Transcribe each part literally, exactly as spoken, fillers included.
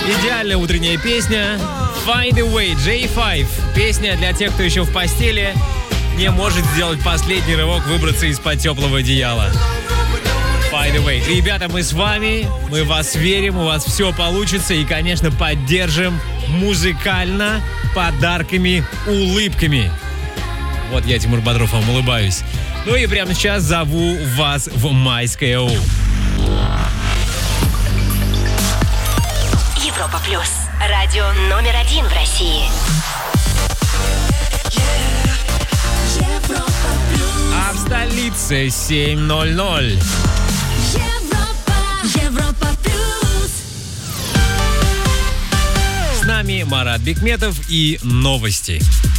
Идеальная утренняя песня Find a Way, джей файв. Песня для тех, кто еще в постели не может сделать последний рывок, выбраться из-под теплого одеяла. Find a Way. Ребята, мы с вами, мы в вас верим, у вас все получится и, конечно, поддержим музыкально подарками, улыбками. Вот я, Тимур Бодров, вам улыбаюсь. Ну и прямо сейчас зову вас в Майское У. Европа Плюс. Радио номер один в России. А в столице семь ноль ноль. Европа, Европа Плюс. С нами Марат Бекметов и новости.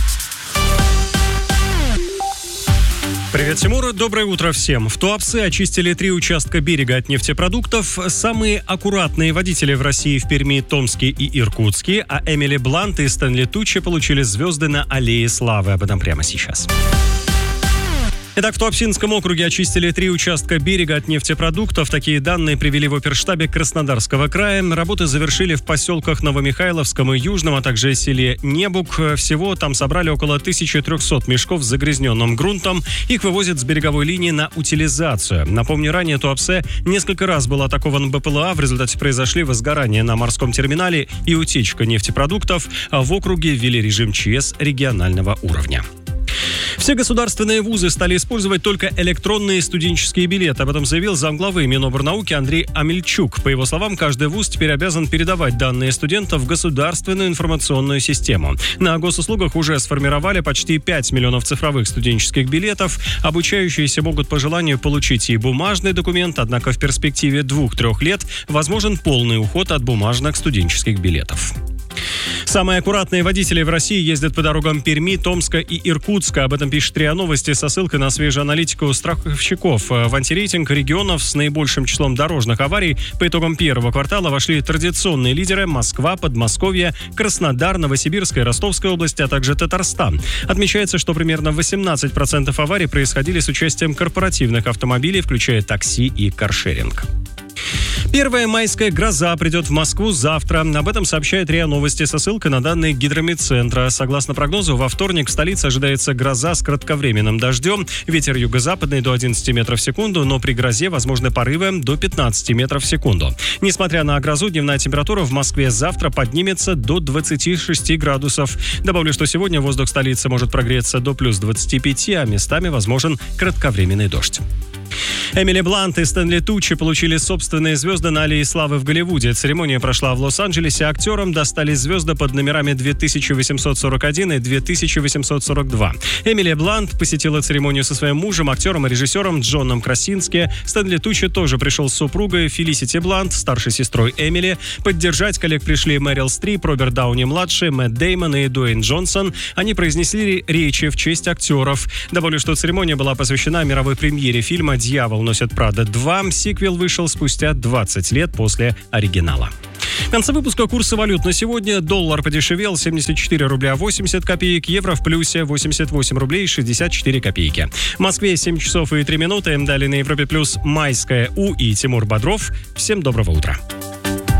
Привет, Тимур. Доброе утро всем. В Туапсе очистили три участка берега от нефтепродуктов. Самые аккуратные водители в России в Перми, Томске и Иркутске, а Эмили Блант и Стэнли Туччи получили звезды на Аллее Славы. Об этом прямо сейчас. Итак, в Туапсинском округе очистили три участка берега от нефтепродуктов. Такие данные привели в оперштабе Краснодарского края. Работы завершили в поселках Новомихайловском и Южном, а также селе Небук. Всего там собрали около тысячи трехсот мешков с загрязненным грунтом. Их вывозят с береговой линии на утилизацию. Напомню, ранее Туапсе несколько раз был атакован БПЛА. В результате произошли возгорания на морском терминале и утечка нефтепродуктов. А в округе ввели режим ЧС регионального уровня. Все государственные вузы стали использовать только электронные студенческие билеты. Об этом заявил замглавы Минобрнауки Андрей Амельчук. По его словам, каждый вуз теперь обязан передавать данные студентов в государственную информационную систему. На госуслугах уже сформировали почти пять миллионов цифровых студенческих билетов. Обучающиеся могут по желанию получить и бумажный документ, однако в перспективе двух-трех лет возможен полный уход от бумажных студенческих билетов. Самые аккуратные водители в России ездят по дорогам Перми, Томска и Иркутска. Об этом пишет РИА Новости со ссылкой на свежую аналитику страховщиков. В антирейтинг регионов с наибольшим числом дорожных аварий по итогам первого квартала вошли традиционные лидеры: Москва, Подмосковье, Краснодар, Новосибирская, Ростовская область, а также Татарстан. Отмечается, что примерно восемнадцать процентов аварий происходили с участием корпоративных автомобилей, включая такси и каршеринг. Первая майская гроза придет в Москву завтра. Об этом сообщает РИА Новости со ссылкой на данные Гидрометцентра. Согласно прогнозу, во вторник в столице ожидается гроза с кратковременным дождем. Ветер юго-западный до одиннадцати метров в секунду, но при грозе возможны порывы до пятнадцати метров в секунду. Несмотря на грозу, дневная температура в Москве завтра поднимется до двадцати шести градусов. Добавлю, что сегодня воздух столицы может прогреться до плюс двадцати пяти, а местами возможен кратковременный дождь. Эмили Блант и Стэнли Туччи получили собственные звезды на Аллее Славы в Голливуде. Церемония прошла в Лос-Анджелесе. Актерам достались звезды под номерами две тысячи восемьсот сорок один и две тысячи восемьсот сорок два. Эмили Блант посетила церемонию со своим мужем, актером и режиссером Джоном Красински. Стэнли Туччи тоже пришел с супругой Фелисити Блант, старшей сестрой Эмили. Поддержать коллег пришли Мэрил Стрип, Роберт Дауни-младший, Мэтт Деймон и Дуэйн Джонсон. Они произнесли речи в честь актеров. Добавлю, что церемония была посвящена мировой премьере фильма «Дьявол носит Прада два». Сиквел вышел спустя двадцать лет после оригинала. В конце выпуска курсы валют на сегодня. Доллар подешевел семьдесят четыре рубля восемьдесят копеек, евро в плюсе восемьдесят восемь рублей шестьдесят четыре копейки. В Москве семь часов и три минуты. Далее на Европе Плюс Майское У и Тимур Бодров. Всем доброго утра.